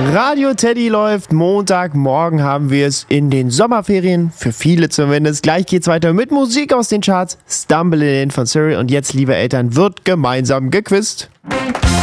Radio Teddy läuft. Montagmorgen haben wir es in den Sommerferien. Für viele zumindest. Gleich geht's weiter mit Musik aus den Charts. Stumble In von Surrey. Und jetzt, liebe Eltern, wird gemeinsam gequizt.